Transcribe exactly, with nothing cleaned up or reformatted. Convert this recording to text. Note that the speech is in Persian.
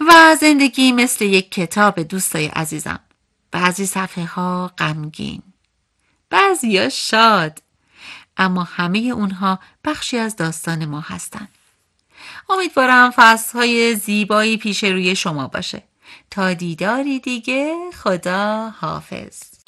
و زندگی مثل یک کتاب دوستای عزیزم. بعضی صفحه ها غمگین، بعضیا شاد، اما همه اونها بخشی از داستان ما هستن. امیدوارم فصلهای زیبایی پیش روی شما باشه. تا دیداری دیگه، خدا حافظ.